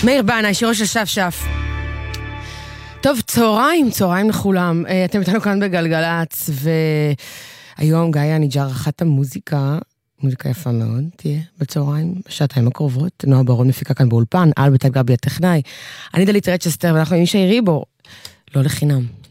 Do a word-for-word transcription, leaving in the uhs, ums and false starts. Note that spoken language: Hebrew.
מאיר בנה, שירו של שף שף. טוב, צהריים, צהריים לכולם. אתם איתנו כאן בגלגלץ, והיום גיא ניג'ר, אחת המוזיקה, מוזיקה יפה מאוד, תהיה בצהריים, בשעתיים הקרובות. נועה ברון מפיקה כאן באולפן, על בתל גבי הטכנאי. אני דלית רצ'סטר, ואנחנו עם ישי ריבו, לא לחינם.